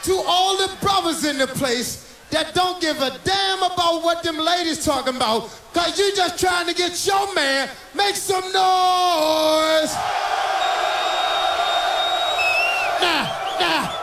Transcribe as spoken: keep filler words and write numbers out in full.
To all the brothers in the place that don't give a damn about what them ladies talking about, cause you just trying to get your man, make some noise. Nah, nah.